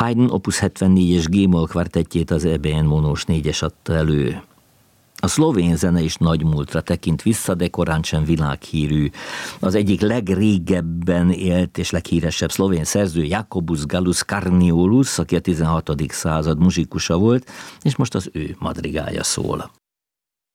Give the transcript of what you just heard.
Haydn Opus 74-es G-moll kvartettjét az EBN Monós 4-es adta elő. A szlovén zene is nagy múltra tekint vissza, de korán sem világhírű. Az egyik legrégebben élt és leghíresebb szlovén szerző Jacobus Gallus Carniolus, aki a 16. század muzsikusa volt, és most az ő madrigája szól.